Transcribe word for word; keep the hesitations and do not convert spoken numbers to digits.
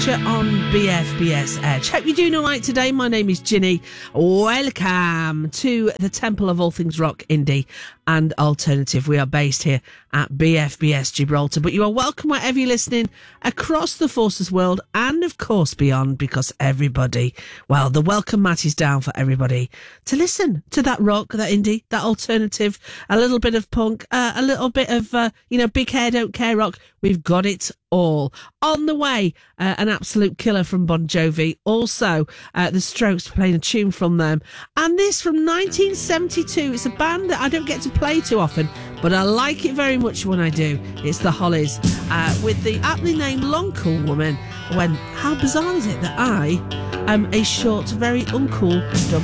On B F B S Edge. Hope you're doing all right today. My name is Ginny. Welcome to the Temple of all things rock, indie and alternative. We are based here at B F B S Gibraltar, but you are welcome wherever you're listening across the Forces world and of course beyond, because everybody, well, the welcome mat is down for everybody to listen to that rock, that indie, that alternative, a little bit of punk, uh, a little bit of, uh, you know, big hair don't care rock. We've got it all. On the way, uh, an absolute killer from Bon Jovi. Also, uh, the Strokes playing a tune from them. And this from nineteen seventy-two. It's a band that I don't get to play too often, but I like it very much when I do. It's the Hollies, uh, with the aptly named Long Cool Woman. When, how bizarre is it that I am a short, very uncool